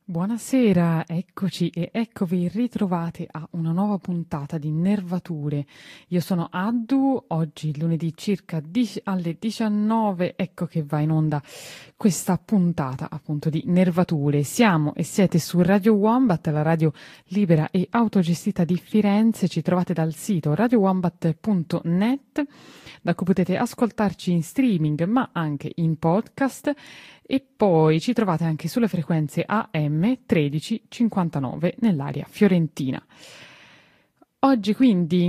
Buonasera, eccoci e eccovi ritrovati a una nuova puntata di Nervature. Io sono Addu, oggi lunedì circa alle 19, ecco che va in onda questa puntata appunto di Nervature. Siamo e siete su Radio Wombat, la radio libera e autogestita di Firenze. Ci trovate dal sito radiowombat.net, da cui potete ascoltarci in streaming ma anche in podcast. E poi ci trovate anche sulle frequenze AM 1359 nell'area fiorentina. Oggi quindi